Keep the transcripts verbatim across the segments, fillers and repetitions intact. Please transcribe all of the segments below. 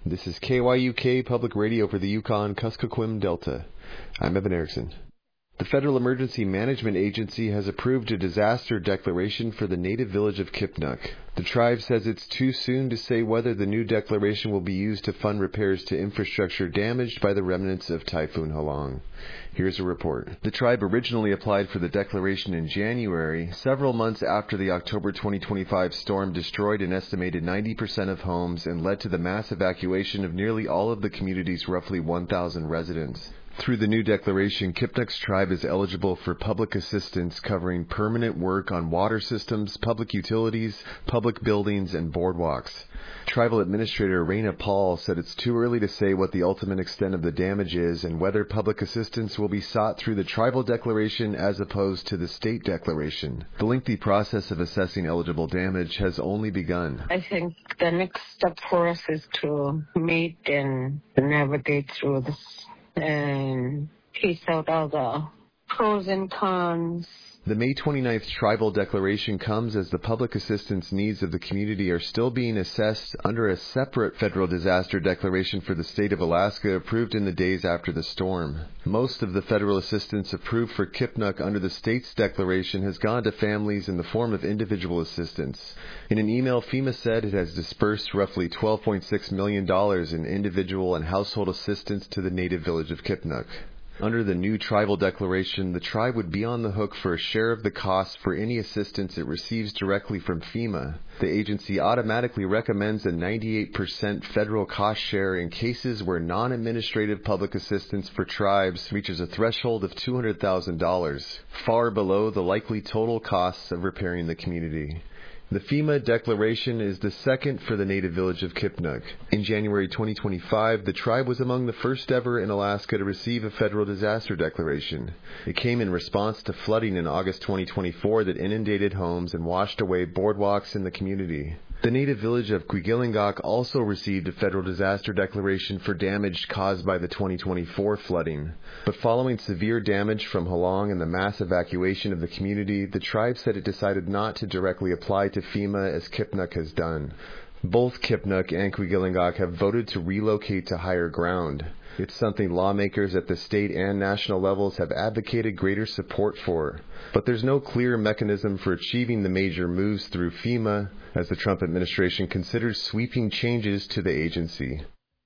This is K Y U K Public Radio for the Yukon-Kuskokwim Delta. I'm Evan Erickson. The Federal Emergency Management Agency has approved a disaster declaration for the native village of Kipnuk. The tribe says it's too soon to say whether the new declaration will be used to fund repairs to infrastructure damaged by the remnants of Typhoon Halong. Here's a report. The tribe originally applied for the declaration in January, several months after the October twenty twenty-five storm destroyed an estimated ninety percent of homes and led to the mass evacuation of nearly all of the community's roughly one thousand residents. Through the new declaration, Kipnuk's tribe is eligible for public assistance covering permanent work on water systems, public utilities, public buildings, and boardwalks. Tribal Administrator Raina Paul said it's too early to say what the ultimate extent of the damage is and whether public assistance will be sought through the tribal declaration as opposed to the state declaration. The lengthy process of assessing eligible damage has only begun. I think the next step for us is to meet and navigate through this and piece out all the pros and cons. The May twenty-ninth tribal declaration comes as the public assistance needs of the community are still being assessed under a separate federal disaster declaration for the state of Alaska approved in the days after the storm. Most of the federal assistance approved for Kipnuk under the state's declaration has gone to families in the form of individual assistance. In an email, FEMA said it has dispersed roughly twelve point six million dollars in individual and household assistance to the native village of Kipnuk. Under the new tribal declaration, the tribe would be on the hook for a share of the costs for any assistance it receives directly from FEMA. The agency automatically recommends a ninety-eight percent federal cost share in cases where non-administrative public assistance for tribes reaches a threshold of two hundred thousand dollars, far below the likely total costs of repairing the community. The FEMA declaration is the second for the native village of Kipnuk. In January twenty twenty-five, the tribe was among the first ever in Alaska to receive a federal disaster declaration. It came in response to flooding in August twenty twenty-four that inundated homes and washed away boardwalks in the community. The native village of Kwigillingok also received a federal disaster declaration for damage caused by the twenty twenty-four flooding. But following severe damage from Halong and the mass evacuation of the community, the tribe said it decided not to directly apply to FEMA as Kipnuk has done. Both Kipnuk and Kwigillingok have voted to relocate to higher ground. It's something lawmakers at the state and national levels have advocated greater support for. But there's no clear mechanism for achieving the major moves through FEMA, as the Trump administration considers sweeping changes to the agency.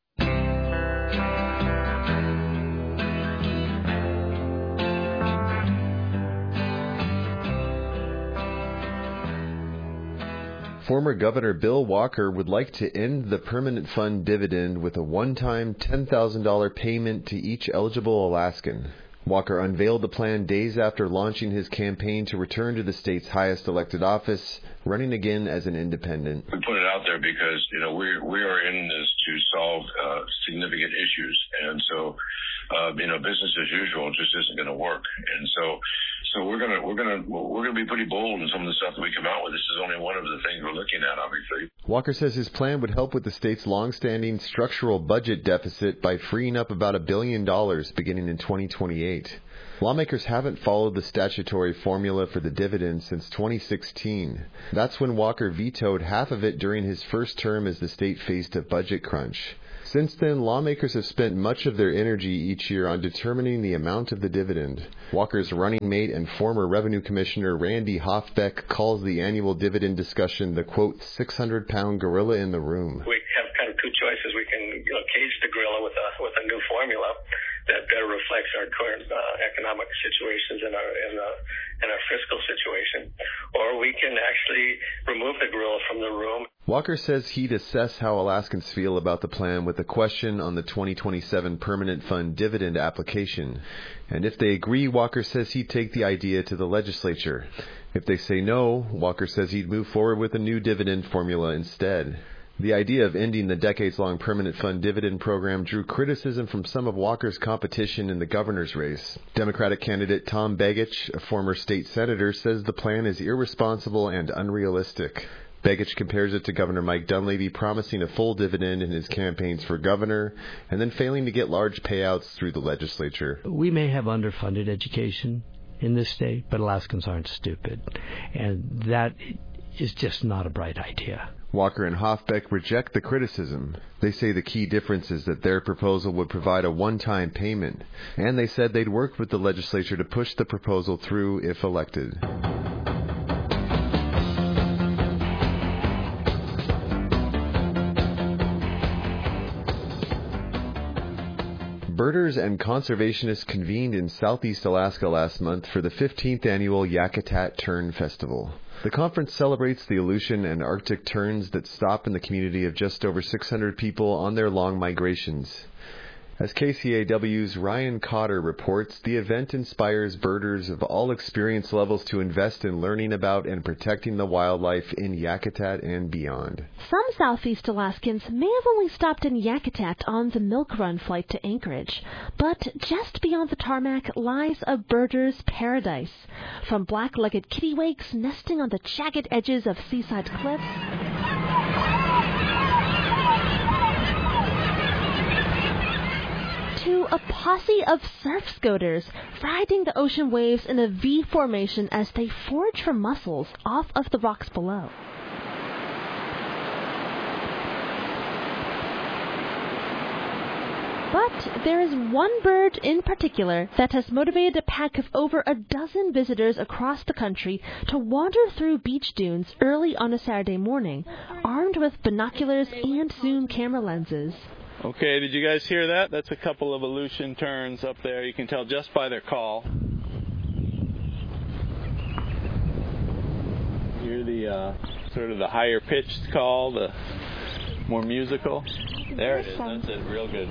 Former Governor Bill Walker would like to end the permanent fund dividend with a one-time ten thousand dollars payment to each eligible Alaskan. Walker unveiled the plan days after launching his campaign to return to the state's highest elected office, running again as an independent. We put it out there because, you know, we we are in this to solve uh, significant issues, and so, uh, you know, business as usual just isn't going to work, and so. So we're gonna we're gonna we're gonna be pretty bold in some of the stuff that we come out with. This is only one of the things we're looking at, obviously. Walker says his plan would help with the state's long-standing structural budget deficit by freeing up about a billion dollars beginning in twenty twenty-eight. Lawmakers haven't followed the statutory formula for the dividend since twenty sixteen. That's when Walker vetoed half of it during his first term as the state faced a budget crunch. Since then, lawmakers have spent much of their energy each year on determining the amount of the dividend. Walker's running mate and former Revenue Commissioner Randy Hoffbeck calls the annual dividend discussion the, quote, six hundred pound gorilla in the room. We have kind of two choices. We can, you know, cage the gorilla with a with a new formula that better reflects our current uh, economic situations and our and, uh, and our fiscal situation, or we can actually remove the gorilla from the room. Walker says he'd assess how Alaskans feel about the plan with a question on the twenty twenty-seven Permanent Fund dividend application. And if they agree, Walker says he'd take the idea to the legislature. If they say no, Walker says he'd move forward with a new dividend formula instead. The idea of ending the decades-long Permanent Fund dividend program drew criticism from some of Walker's competition in the governor's race. Democratic candidate Tom Begich, a former state senator, says the plan is irresponsible and unrealistic. Begich compares it to Governor Mike Dunleavy promising a full dividend in his campaigns for governor and then failing to get large payouts through the legislature. We may have underfunded education in this state, but Alaskans aren't stupid. And that is just not a bright idea. Walker and Hofbeck reject the criticism. They say the key difference is that their proposal would provide a one-time payment, and they said they'd work with the legislature to push the proposal through if elected. Birders and conservationists convened in southeast Alaska last month for the fifteenth annual Yakutat Tern Festival. The conference celebrates the Aleutian and Arctic terns that stop in the community of just over six hundred people on their long migrations. As K C A W's Ryan Cotter reports, the event inspires birders of all experience levels to invest in learning about and protecting the wildlife in Yakutat and beyond. Some Southeast Alaskans may have only stopped in Yakutat on the Milk Run flight to Anchorage, but just beyond the tarmac lies a birder's paradise. From black-legged kittiwakes nesting on the jagged edges of seaside cliffs, to a posse of surf scoters riding the ocean waves in a V formation as they forage for mussels off of the rocks below. But there is one bird in particular that has motivated a pack of over a dozen visitors across the country to wander through beach dunes early on a Saturday morning, armed with binoculars and zoom camera lenses. Okay, did you guys hear that? That's a couple of Aleutian terns up there. You can tell just by their call. Hear the uh, sort of the higher pitched call, the more musical. There it is. That's it. Real good.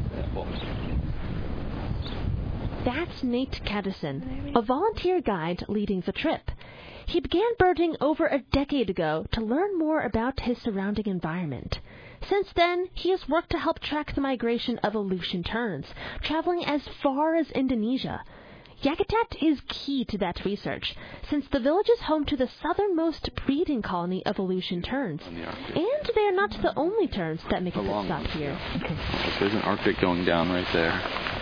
That's Nate Caddison, a volunteer guide leading the trip. He began birding over a decade ago to learn more about his surrounding environment. Since then, he has worked to help track the migration of Aleutian terns, traveling as far as Indonesia. Yakutat is key to that research, since the village is home to the southernmost breeding colony of Aleutian terns. And they are not the only terns that make a pit stop here. There's an Arctic going down right there.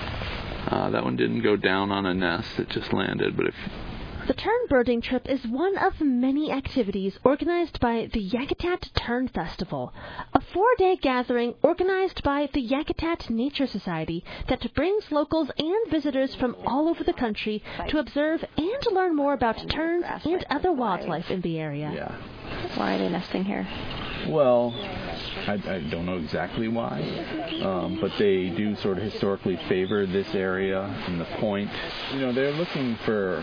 Uh, that one didn't go down on a nest, it just landed, but if The tern birding trip is one of many activities organized by the Yakutat Tern Festival, a four-day gathering organized by the Yakutat Nature Society that brings locals and visitors from all over the country to observe and learn more about terns and other wildlife in the area. Yeah. Why are they nesting here? Well, I, I don't know exactly why, um, but they do sort of historically favor this area and the point. You know, they're looking for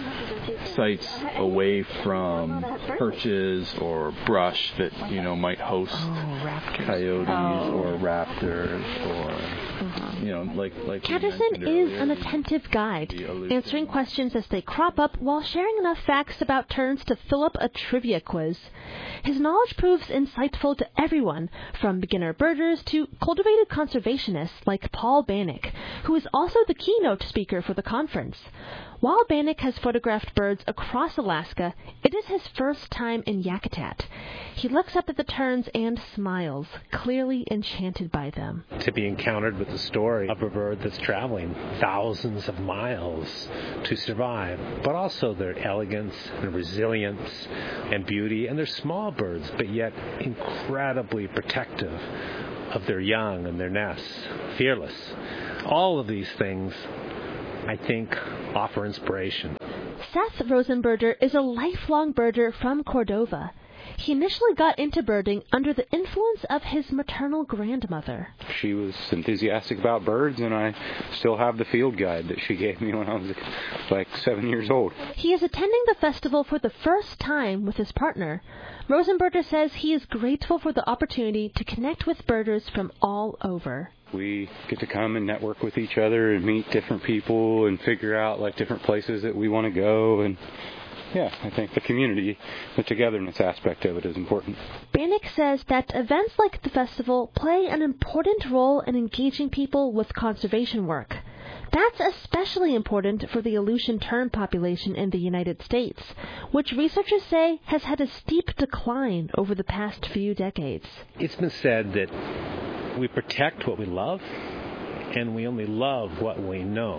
sites away from perches or brush that, you know, might host oh, coyotes oh. or raptors or, uh-huh. you know, like... like Caddison is an attentive guide, answering questions as they crop up while sharing enough facts about terns to fill up a trivia quiz. His knowledge proves insightful to everyone, from beginner birders to cultivated conservationists like Paul Bannock, who is also the keynote speaker for the conference. While Bannock has photographed birds across Alaska, it is his first time in Yakutat. He looks up at the terns and smiles, clearly enchanted by them. To be encountered with the story of a bird that's traveling thousands of miles to survive, but also their elegance and resilience and beauty, and they're small birds, but yet incredibly protective of their young and their nests, fearless. All of these things, I think, offer inspiration. Seth Rosenberger is a lifelong birder from Cordova. He initially got into birding under the influence of his maternal grandmother. She was enthusiastic about birds, and I still have the field guide that she gave me when I was like seven years old. He is attending the festival for the first time with his partner. Rosenberger says he is grateful for the opportunity to connect with birders from all over. We get to come and network with each other and meet different people and figure out like different places that we want to go. And yeah, I think the community, the togetherness aspect of it is important. Bannock says that events like the festival play an important role in engaging people with conservation work. That's especially important for the Aleutian tern population in the United States, which researchers say has had a steep decline over the past few decades. It's been said that we protect what we love, and we only love what we know.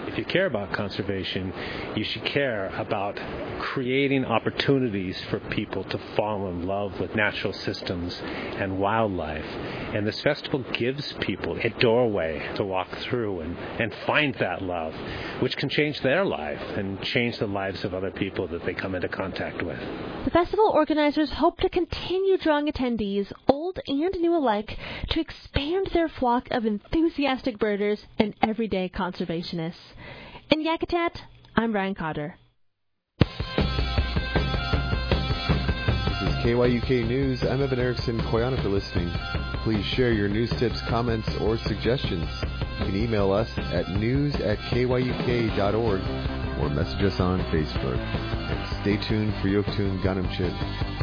if you care about conservation, you should care about creating opportunities for people to fall in love with natural systems and wildlife. And this festival gives people a doorway to walk through and, and find that love, which can change their life and change the lives of other people that they come into contact with. The festival organizers hope to continue drawing attendees, old and new alike, to expand their flock of enthusiastic birders and everyday conservationists. In Yakutat, I'm Brian Cotter. This is K Y U K News. I'm Evan Erickson. Koyana for listening. Please share your news tips, comments, or suggestions. You can email us at news at k y u k dot org or message us on Facebook. And stay tuned for Yoktun Ganamchit.